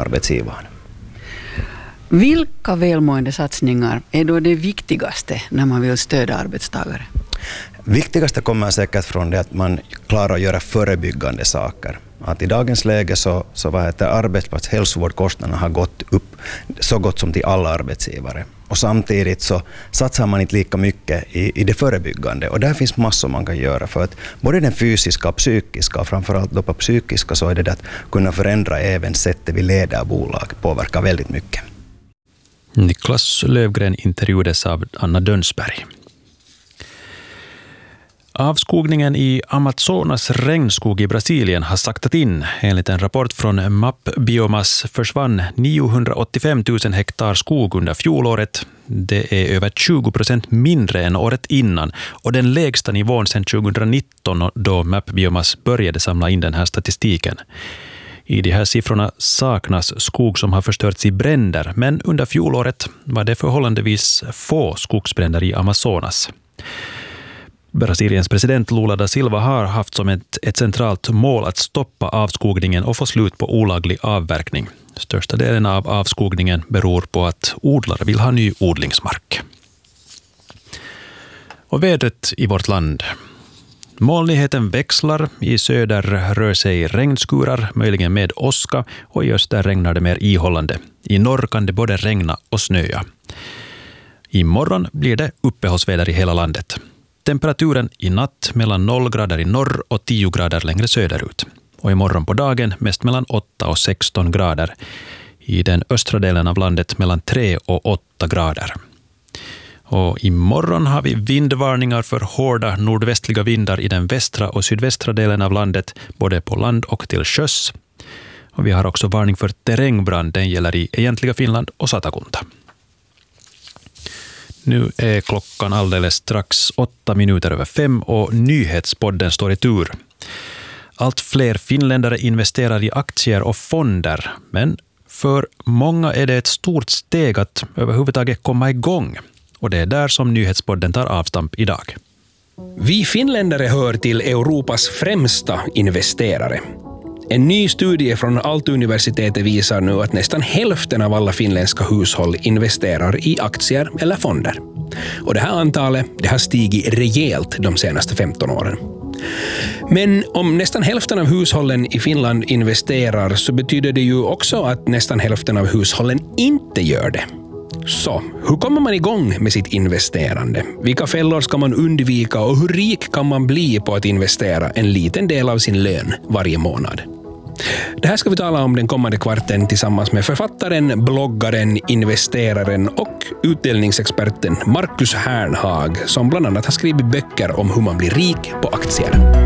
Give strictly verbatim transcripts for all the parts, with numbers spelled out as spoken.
arbetsgivaren. Vilka välmående satsningar är då det viktigaste när man vill stödja arbetstagare? Viktigaste kommer säkert från det att man klarar att göra förebyggande saker. Att i dagens läge så, så vad heter arbetsplatshälsovårdskostnaderna har gått upp så gott som till alla arbetsgivare. Och samtidigt så satsar man inte lika mycket i, i det förebyggande. Och där finns massor man kan göra för att både den fysiska och psykiska, och framförallt då på psykiska, så är det att kunna förändra även sättet vi leder bolag påverkar väldigt mycket. Niklas Lövgren intervjuades av Anna Dönsberg. Avskogningen i Amazonas regnskog i Brasilien har saktat in. Enligt en rapport från M A P Biomas försvann niohundraåttiofem tusen hektar skog under fjolåret. Det är över tjugo procent mindre än året innan och den lägsta nivån sedan tjugonitton då M A P Biomas började samla in den här statistiken. I de här siffrorna saknas skog som har förstörts i bränder, men under fjolåret var det förhållandevis få skogsbränder i Amazonas. Brasiliens president Lula da Silva har haft som ett, ett centralt mål att stoppa avskogningen och få slut på olaglig avverkning. Största delen av avskogningen beror på att odlare vill ha ny odlingsmark. Och vädret i vårt land. Molnigheten växlar. I söder rör sig regnskurar, möjligen med åska, och i öster regnar det mer ihållande. I norr kan det både regna och snöa. Imorgon blir det uppehållsväder i hela landet. Temperaturen i natt mellan noll grader i norr och tio grader längre söderut. Och imorgon på dagen mest mellan åtta och sexton grader. I den östra delen av landet mellan tre och åtta grader. Och imorgon har vi vindvarningar för hårda nordvästliga vindar i den västra och sydvästra delen av landet, både på land och till sjöss. Och vi har också varning för terrängbrand, den gäller i egentliga Finland och Satakunta. Nu är klockan alldeles strax åtta minuter över fem och nyhetspodden står i tur. Allt fler finländare investerar i aktier och fonder, men för många är det ett stort steg att överhuvudtaget komma igång. Och det är där som nyhetspodden tar avstamp idag. Vi finländare hör till Europas främsta investerare. En ny studie från Aalto-universitetet visar nu att nästan hälften av alla finländska hushåll investerar i aktier eller fonder. Och det här antalet det har stigit rejält de senaste femton åren. Men om nästan hälften av hushållen i Finland investerar så betyder det ju också att nästan hälften av hushållen inte gör det. Så, hur kommer man igång med sitt investerande? Vilka fällor ska man undvika och hur rik kan man bli på att investera en liten del av sin lön varje månad? Det här ska vi tala om den kommande kvarten tillsammans med författaren, bloggaren, investeraren och utdelningsexperten Markus Hernhag som bland annat har skrivit böcker om hur man blir rik på aktier.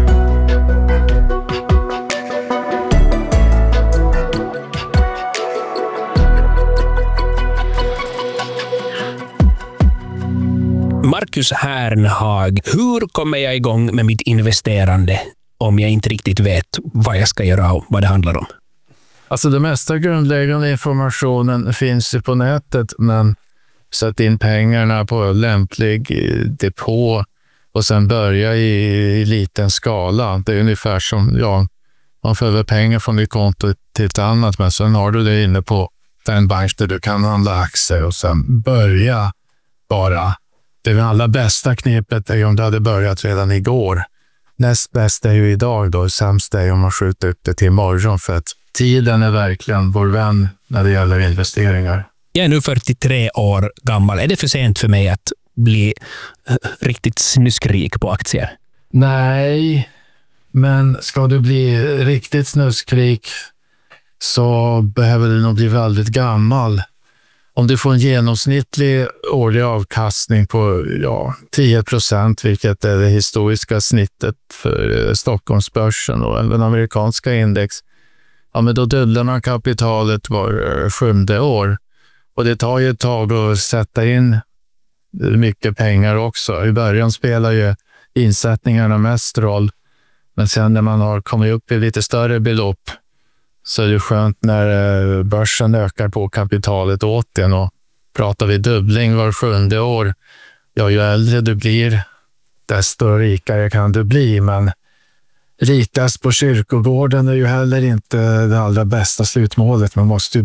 Markus Hernhag, hur kommer jag igång med mitt investerande om jag inte riktigt vet vad jag ska göra och vad det handlar om? Alltså det mesta grundläggande informationen finns ju på nätet, men sätt in pengarna på lämplig depå och sen börja i, i liten skala. Det är ungefär som, ja, man för över pengar från ditt konto till ett annat, men sen har du det inne på den bank där du kan handla aktier och sen börja bara. Det allra bästa knepet är om du hade börjat redan igår. Näst bäst är ju idag då, sämst är om man skjuter upp det till imorgon för att tiden är verkligen vår vän när det gäller investeringar. Jag är nu fyrtiotre år gammal. Är det för sent för mig att bli riktigt snuskrik på aktier? Nej, men ska du bli riktigt snuskrik så behöver du nog bli väldigt gammal. Om du får en genomsnittlig årlig avkastning på ja, tio procent, vilket är det historiska snittet för Stockholmsbörsen och den amerikanska index, ja, men då dubblar man kapitalet var sjunde år. Och det tar ju ett tag att sätta in mycket pengar också. I början spelar ju insättningarna mest roll, men sen när man har kommit upp i lite större belopp så är det skönt när börsen ökar på kapitalet åt en. Och pratar vi dubbling var sjunde år, ja, ju äldre du blir desto rikare kan du bli. Men rikast på kyrkogården är ju heller inte det allra bästa slutmålet. Man måste ju